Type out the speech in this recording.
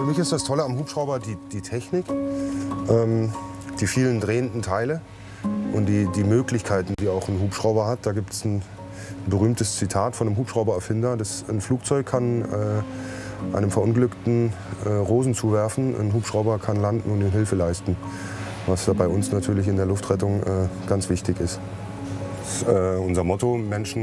Für mich ist das Tolle am Hubschrauber die Technik, die vielen drehenden Teile und die Möglichkeiten, die auch ein Hubschrauber hat. Da gibt es ein berühmtes Zitat von einem Hubschraubererfinder. Ein Flugzeug kann einem Verunglückten Rosen zuwerfen, ein Hubschrauber kann landen und ihm Hilfe leisten. Was bei uns natürlich in der Luftrettung ganz wichtig ist. Unser Motto: Menschen